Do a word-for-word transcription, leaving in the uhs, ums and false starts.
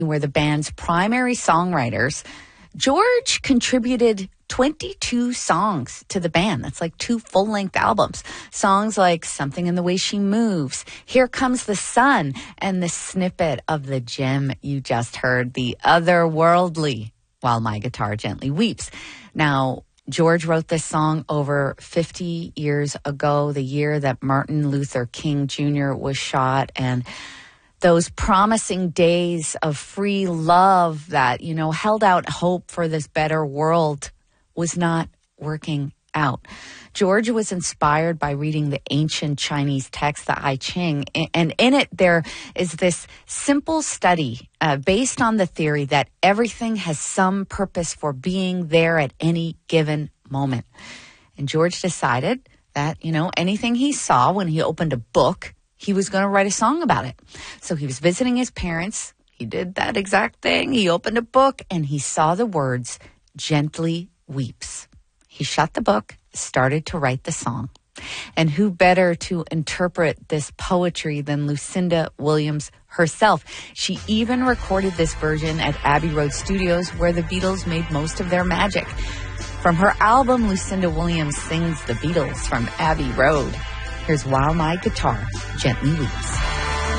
were the band's primary songwriters, George contributed twenty-two songs to the band. That's like two full-length albums. Songs like Something in the Way She Moves, Here Comes the Sun, and the snippet of the gem you just heard, The Otherworldly, While My Guitar Gently Weeps. Now, George wrote this song over fifty years ago, the year that Martin Luther King Junior was shot, and those promising days of free love that, you know, held out hope for this better world was not working out. George was inspired by reading the ancient Chinese text, the I Ching, and in it there is this simple study uh, based on the theory that everything has some purpose for being there at any given moment. And George decided that, you know, anything he saw when he opened a book, he was going to write a song about it. So he was visiting his parents. He did that exact thing. He opened a book and he saw the words, Gently Weeps. He shut the book, started to write the song. And who better to interpret this poetry than Lucinda Williams herself? She even recorded this version at Abbey Road Studios, where the Beatles made most of their magic. From her album, Lucinda Williams sings the Beatles from Abbey Road. Here's While My Guitar Gently Weeps.